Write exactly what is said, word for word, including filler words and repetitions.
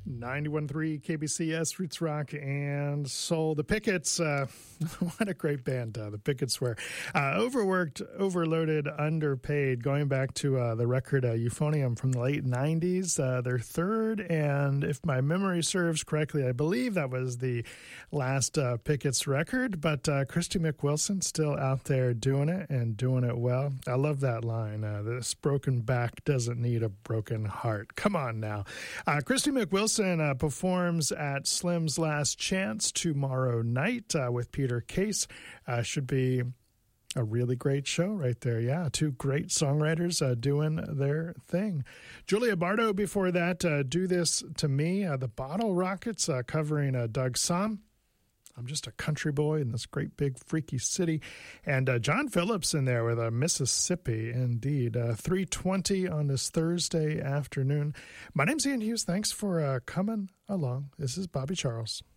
ninety-one point three K B C S, Roots Rock and Soul. The Pickets, uh, what a great band uh, the Pickets were. Uh, overworked, overloaded, underpaid, going back to uh, the record uh, Euphonium from the late nineties, uh, their third, and if my memory serves correctly, I believe that was the last uh, Pickets record, but uh, Christy McWilson still out there doing it and doing it well. I love that line, uh, this broken back doesn't need a broken heart. Come on now. Uh, Christy McWilson Uh, performs at Slim's Last Chance tomorrow night uh, with Peter Case. Uh, should be a really great show right there. Yeah, two great songwriters uh, doing their thing. Julia Bardo before that, uh, Do This to Me. Uh, the Bottle Rockets uh, covering uh, Doug Somm. I'm just a country boy in this great big freaky city. And uh, John Phillips in there with a Mississippi, indeed. Uh, three twenty on this Thursday afternoon. My name's Ian Hughes. Thanks for uh, coming along. This is Bobby Charles.